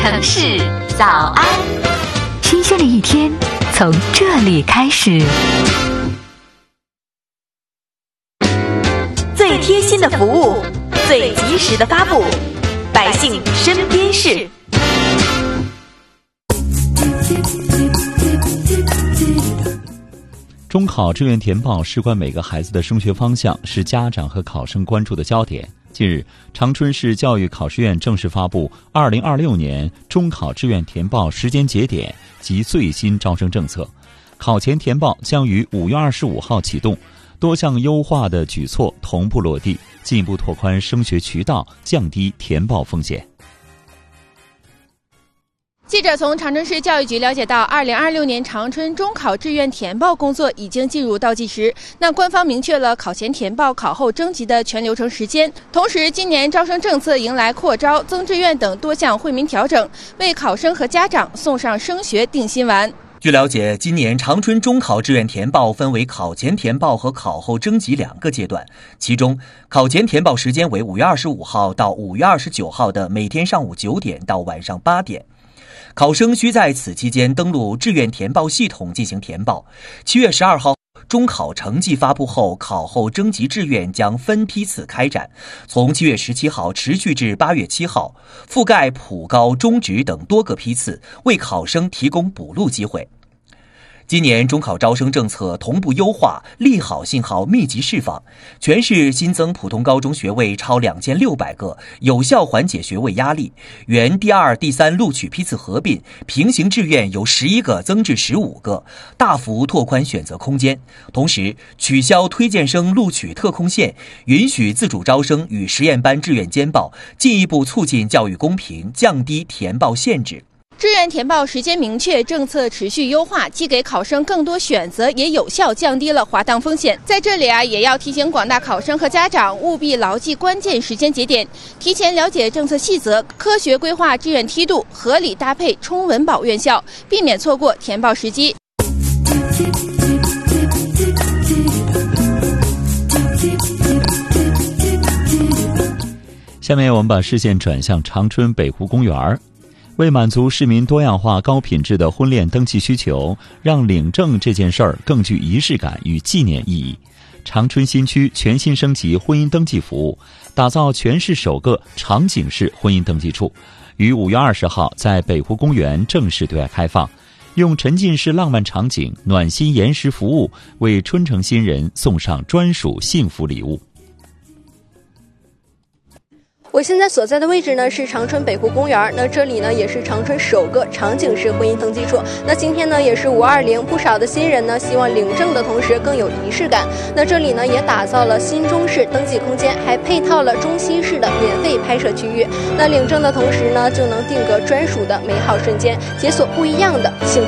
城市早安， 新鲜的一天从这里开始。 最贴心的服务，最及时的发布，百姓身边事。 中考志愿填报事关每个孩子的升学方向，是家长和考生关注的焦点。近日，长春市教育考试院正式发布2026年中考志愿填报时间节点及最新招生政策。考前填报将于5月25号启动，多项优化的举措同步落地，进一步拓宽升学渠道，降低填报风险。 记者从长春市教育局了解到，2026年长春中考志愿填报工作已经进入倒计时。那官方明确了考前填报、考后征集的全流程时间。同时，今年招生政策迎来扩招、增志愿等多项惠民调整，为考生和家长送上升学定心丸。 据了解，今年长春中考志愿填报分为考前填报和考后征集2个阶段，其中考前填报时间为5月25号到5月29号的每天上午9点到晚上8点。考生需在此期间登录志愿填报系统进行填报。7月12号中考成绩发布后，考后征集志愿将分批次开展，从7月17号持续至8月7号，覆盖普高、中职等多个批次，为考生提供补录机会。今年中考招生政策同步优化，利好信号密集释放，全市新增普通高中学位超2600个，有效缓解学位压力。原第2、第3录取批次合并，平行志愿由11个增至15个，大幅拓宽选择空间。同时，取消推荐生录取特控线，允许自主招生与实验班志愿兼报，进一步促进教育公平，降低填报限制。 志愿填报时间明确，政策持续优化，既给考生更多选择，也有效降低了滑档风险。在这里也要提醒广大考生和家长务必牢记关键时间节点，提前了解政策细则，科学规划志愿梯度，合理搭配冲稳保院校，避免错过填报时机。 下面我们把视线转向长春北湖公园。为满足市民多样化、高品质的婚恋登记需求，让领证这件事儿更具仪式感与纪念意义，长春新区全新升级婚姻登记服务，打造全市首个场景式婚姻登记处，于5月20号在北湖公园正式对外开放，用沉浸式浪漫场景、暖心延时服务，为春城新人送上专属幸福礼物。 我现在所在的位置呢是长春北湖公园，那这里呢也是长春首个场景式婚姻登记处。那今天呢也是520，不少的新人呢希望领证的同时更有仪式感。那这里呢也打造了新中式登记空间，还配套了中西式的免费拍摄区域。那领证的同时呢就能定格专属的美好瞬间，解锁不一样的幸福。